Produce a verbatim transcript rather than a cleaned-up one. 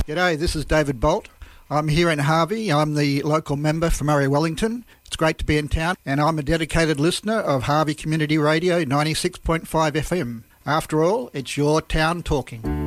G'day, this is David Bolt. I'm here in Harvey. I'm the local member for Murray Wellington. It's great to be in town, and I'm a dedicated listener of Harvey Community Radio ninety-six point five F M. After all, it's your town talking.